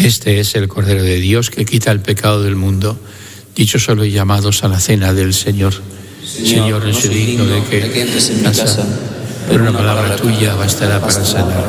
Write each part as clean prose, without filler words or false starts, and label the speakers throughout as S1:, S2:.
S1: Este es el Cordero de Dios que quita el pecado del mundo. Dichosos los llamados a la cena del Señor. Señor, no soy digno de que entres en mi casa, pero una palabra tuya bastará para sanar.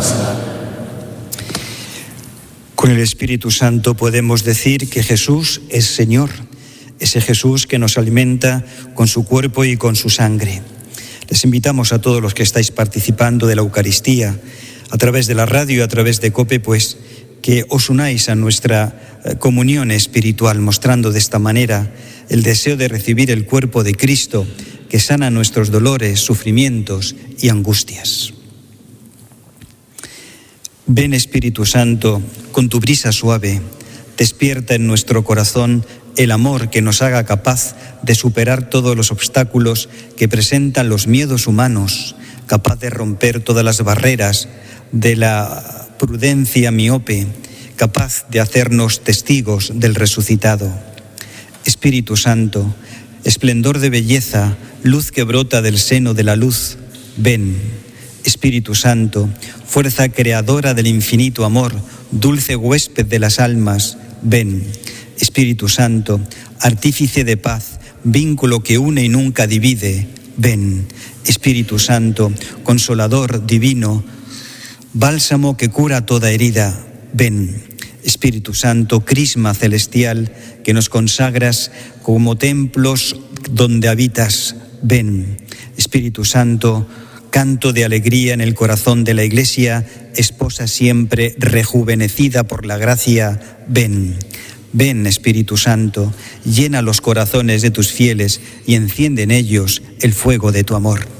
S2: Con el Espíritu Santo podemos decir que Jesús es Señor, ese Jesús que nos alimenta con su cuerpo y con su sangre. Les invitamos a todos los que estáis participando de la Eucaristía, a través de la radio, a través de COPE, pues que os unáis a nuestra comunión espiritual, mostrando de esta manera el deseo de recibir el cuerpo de Cristo, que sana nuestros dolores, sufrimientos y angustias. Ven, Espíritu Santo, con tu brisa suave, despierta en nuestro corazón el amor que nos haga capaz de superar todos los obstáculos que presentan los miedos humanos, capaz de romper todas las barreras de la prudencia miope, capaz de hacernos testigos del resucitado. Espíritu Santo, esplendor de belleza, luz que brota del seno de la luz, ven. Espíritu Santo, fuerza creadora del infinito amor, dulce huésped de las almas, ven. Espíritu Santo, artífice de paz, vínculo que une y nunca divide, ven. Espíritu Santo, consolador divino, bálsamo que cura toda herida, ven. Espíritu Santo, crisma celestial, que nos consagras como templos donde habitas, ven. Espíritu Santo, canto de alegría en el corazón de la Iglesia, esposa siempre rejuvenecida por la gracia, ven. Ven, Espíritu Santo, llena los corazones de tus fieles y enciende en ellos el fuego de tu amor.